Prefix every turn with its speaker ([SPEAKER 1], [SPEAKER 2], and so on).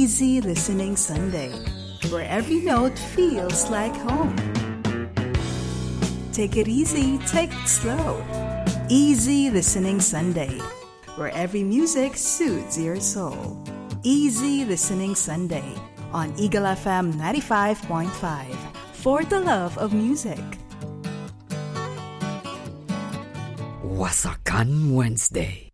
[SPEAKER 1] Easy Listening Sunday, where every note feels like home. Take it easy, take it slow. Easy Listening Sunday, where every music soothes your soul. Easy Listening Sunday on Eagle FM 95.5 for the love of music.
[SPEAKER 2] Wasakan Wednesday.